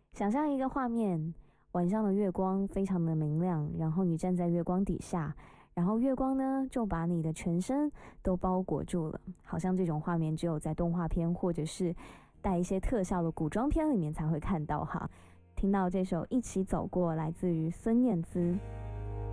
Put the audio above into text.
想象一个画面，晚上的月光非常的明亮，然后你站在月光底下，然后月光呢就把你的全身都包裹住了，好像这种画面只有在动画片或者是带一些特效的古装片里面才会看到哈。听到这首《一起走过》来自于孙燕姿。